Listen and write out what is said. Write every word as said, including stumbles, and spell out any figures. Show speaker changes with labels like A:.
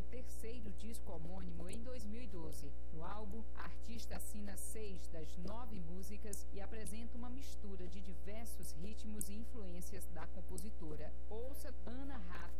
A: terceiro disco homônimo em dois mil e doze. No álbum, a artista assina seis das nove músicas e apresenta uma mistura de diversos ritmos e influências da compositora. Ouça Ana Raff